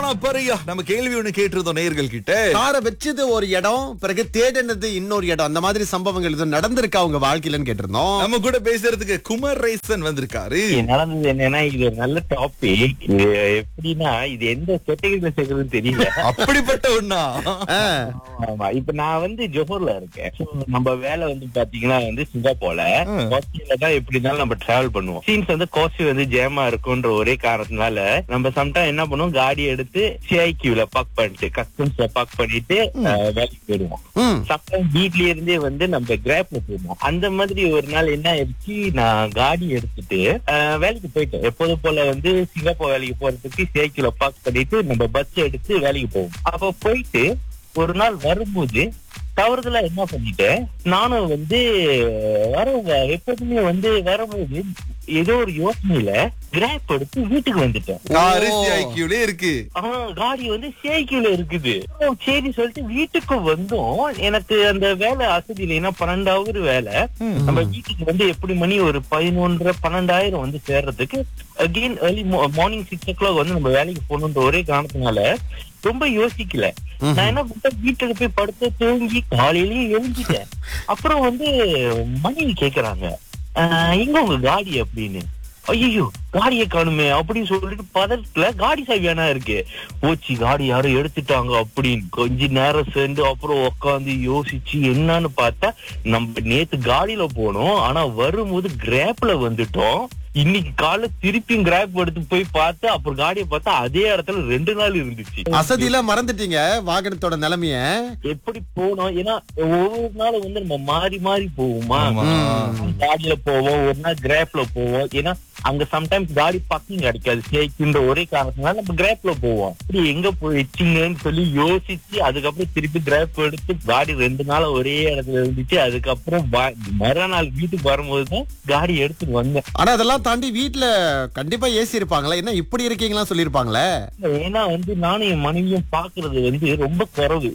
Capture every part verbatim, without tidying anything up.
போனா பாருயா, நம்ம கேள்வி ஒண்ணு கேட்டிருந்தோம் நேயர்கள் கிட்ட. காரை வச்சது ஒரு இடம், பிறகு தேடினது இன்னொரு இடம். அந்த மாதிரி சம்பவங்கள் எதுவும் நடந்திருக்கா உங்க வாழ்க்கையிலன்னு கேட்டிருந்தோம். நம்ம கூட பேசுறதுக்கு குமார் ரைசன் வந்திருக்காரு. நடந்தது என்னன்னா, இது ஒரு நல்ல டாபிக். இது எப்படின்னா, இது எந்த கேட்டகரியில சேர்க்கறதுன்னு தெரியல. அப்படிப்பட்ட ஒண்ணா? ஆமா, இப்ப நான் வந்து ஜோஹர்ல இருக்கேன். So, நம்ம வேலை வந்து பாத்தீங்கன்னா வந்து சிங்கப்பூர்ல கோச்சியில தான் எப்படி இருந்தாலும் நம்ம டிராவல் பண்ணுவோம். சீன்ஸ் வந்து கோச்சி வந்து ஜேமா இருக்குன்ற ஒரே காரணத்தினால நம்ம சம்டைம் என்ன பண்ணுவோம், காடி எடுத்து சிஐக்யூல பார்க் பண்ணிட்டு கஸ்டம்ஸ்ல பார்க் பண்ணிட்டு அஹ், வேலைக்கு போயிடுவோம். சம்டைம் வீட்லயே இருந்தே வந்து நம்ம கிராப்ல போயிடுவோம். அந்த மாதிரி ஒரு நாள் என்ன ஆயிடுச்சு, நான் காடி எடுத்துட்டு அஹ், வேலைக்கு போயிட்டேன். எப்போதும் போல வந்து சிங்கப்பூர் வேலைக்கு போறதுக்கு சிஐக்யூல பார்க் பண்ணிட்டு நம்ம பஸ் எடுத்து வேலைக்கு போவோம். அப்ப போயிட்டு ஒரு நாள் வரும்போது தவறுதலா என்ன பண்ணிட்டேன், நானும் வந்து வர எப்போதுமே வந்து வரும்போது ஏதோ ஒரு யோசனையில கிராப் எடுத்து வீட்டுக்கு வந்துட்டேன். காரு சிஐக்யூல இருக்கு. ஆஹ் காடி வந்து சிஐக்யூல இருக்குது. ஓ, சரி சொல்லிட்டு வீட்டுக்கு வந்தோம். எனக்கு அந்த வேலை அசதி இல்லைன்னா பன்னெண்டு ஹவர் வேலை. நம்ம வீட்டுக்கு வந்து எப்படி மணி ஒரு பதினொன்றரை பன்னெண்டாயிரம் வந்து சேர்றதுக்கு அகெயின் ஏர்லி மார்னிங் சிக்ஸ் ஓ கிளாக் வந்து நம்ம வேலைக்கு போகணுன்ற ஒரே காரணத்தினால ரொம்ப யோசிக்கல. நான் என்ன பண்ணேன், வீட்டுக்கு போய் படுத்து தூங்கி காலையிலயே எழுந்துட்டேன். அப்புறம் வந்து மனைவி கேக்குறாங்க, எங்க உங்க காடி அப்படின்னு. ஐயோ, காடியை காணுமே அப்படின்னு சொல்லிட்டு பதத்துல காடி சாவி வேணா இருக்கு. போச்சு, காடி யாரும் எடுத்துட்டாங்க அப்படின்னு கொஞ்ச நேரம் சேர்ந்து அப்புறம் உட்காந்து யோசிச்சு என்னன்னு பார்த்தா, நம்ம நேத்து காடியில போனோம், ஆனா வரும்போது கிராப்ல வந்துட்டோம். இன்னைக்கு காலை திருப்பியும் கிராப் எடுத்து போய் பார்த்து அப்புறம் காடியை பார்த்தா அதே இடத்துல ரெண்டு நாள் இருந்துச்சு. அசதியில மறந்துட்டீங்க வாகனத்தோட நிலைமைய. எப்படி போனோம், ஏன்னா ஒவ்வொரு நாளும் வந்து நம்ம மாறி மாறி போவோமா, காடியில போவோம், ஒரு நாள் கிராப்ல போவோம். ஏன்னா அங்க சம்டைம்ஸ் காடி பார்க்கிங் கிடைக்காது சேக்கின்ற ஒரே காரணத்தினால நம்ம கிராப்ல போவோம். அப்படி எங்க போயிடுச்சுங்கன்னு சொல்லி யோசிச்சு அதுக்கப்புறம் திருப்பி கிராப் எடுத்து காடி ரெண்டு நாள் ஒரே இடத்துல இருந்துச்சு. அதுக்கப்புறம் மறுநாள் வீட்டுக்கு வரும்போதுதான் காடி எடுத்துட்டு வந்தேன். ஆனா அதெல்லாம் தாண்டி வீட்டுல கண்டிப்பா ஏசி இருப்பாங்களா, என்ன இப்படி இருக்கீங்களா சொல்லிருப்பாங்களே. ஏன்னா வந்து நானும் என் மனைவியும் பாக்குறது வந்து ரொம்ப குறைவு.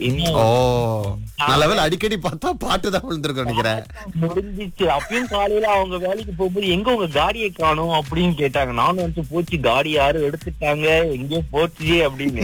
நல்லவேளை அடிக்கடி பார்த்தா பாட்டு தான் விழுந்திருக்கும் நினைக்கிறேன். முடிஞ்சிச்சு. அப்பயும் காலையில அவங்க வேலைக்கு போகும்போது எங்க உங்க காடியை காணும் அப்படின்னு கேட்டாங்க. நானும் வந்து போச்சு, காடி யாரும் எடுத்துட்டாங்க, எங்கேயோ போச்சு அப்படின்னு.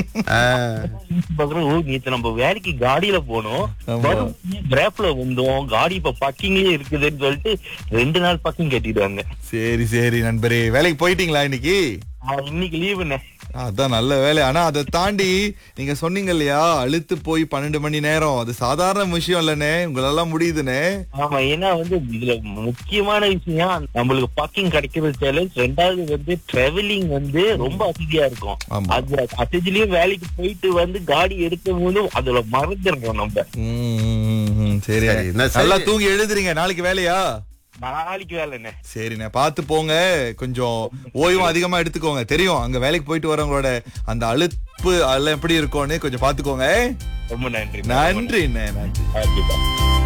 ஓ, நேத்து நம்ம வேலைக்கு காடியில போனோம், கிராப்ல வந்தோம், காடி இப்ப பக்கிங்லயே இருக்குதுன்னு சொல்லிட்டு ரெண்டு நாள் பக்கிங் கட்டிடுவாங்க. சரி சரி நண்பரே, வேலைக்கு போயிட்டீங்களா இன்னைக்கு? இன்னைக்கு லீவுண்ணே. அதான் நல்ல வேலை. ஆனா அதை தாண்டி நீங்க சொன்னீங்க இல்லையா, அழுத்து போய் பன்னெண்டு மணி நேரம், அது சாதாரண விஷயம் இல்லனே, உங்களெல்லாம் முடியுதுனே. ஆமா, ஏன்னா வந்து இதுல முக்கியமான விஷயம் நம்மளுக்கு பார்க்கிங் கிடைக்கிறது சேலஞ்ச். ரெண்டாவது வந்து டிராவலிங் வந்து ரொம்ப அசதியா இருக்கும். அது அசதிலயும் வேலைக்கு போயிட்டு வந்து காடி எடுக்கும் போது அதுல மறந்துடுறோம் நம்ம. சரி, நல்லா தூங்கி எழுதுறீங்க. நாளைக்கு வேலையா? நாளைக்கு வேலைண்ணே. சரிண்ணே, பாத்து போங்க. கொஞ்சம் ஓய்வும் அதிகமா எடுத்துக்கோங்க. தெரியும் அங்க வேலைக்கு போயிட்டு வரவங்களோட அந்த அலுப்பு அதெல்லாம் எப்படி இருக்கும்னு கொஞ்சம் பாத்துக்கோங்க. ரொம்ப நன்றி. நன்றிண்ணே, நன்றி.